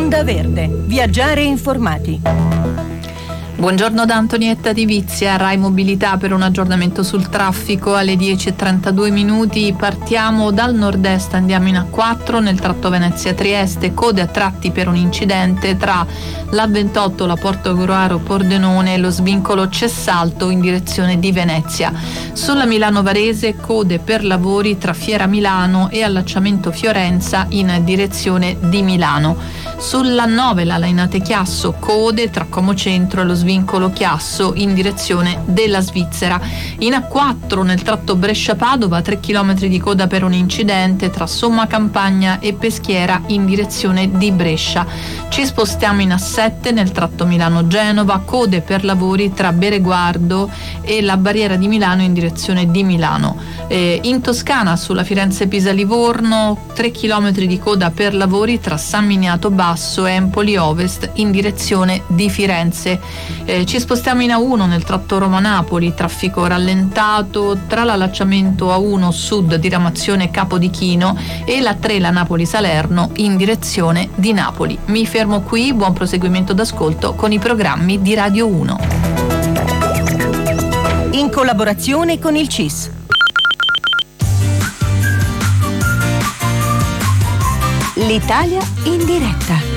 Onda Verde. Viaggiare informati. Buongiorno da Antonietta Di Vizia, Rai Mobilità per un aggiornamento sul traffico alle 10:32 minuti. Partiamo dal nord-est, andiamo in A4 nel tratto Venezia-Trieste, code a tratti per un incidente tra l'A28, la Porto Gruaro Pordenone e lo svincolo Cessalto in direzione di Venezia. Sulla Milano-Varese, code per lavori tra Fiera Milano e allacciamento Fiorenza in direzione di Milano. Sulla 9, la Lainate Chiasso, code tra Como Centro e lo svincolo Chiasso in direzione della Svizzera. In A4 nel tratto Brescia-Padova, 3 km di coda per un incidente tra Somma Campagna e Peschiera in direzione di Brescia. Ci spostiamo in A7 nel tratto Milano-Genova, code per lavori tra Bereguardo e la Barriera di Milano in direzione di Milano. In Toscana sulla Firenze-Pisa-Livorno, 3 km di coda per lavori tra San Miniato Basso e Empoli Ovest in direzione di Firenze. Ci spostiamo in A1 nel tratto Roma-Napoli, traffico rallentato tra l'allacciamento A1 sud diramazione Capodichino e la 3, la Napoli-Salerno in direzione di Napoli. Mi fermo qui, buon proseguimento d'ascolto con i programmi di Radio 1. In collaborazione con il CIS. L'Italia in diretta.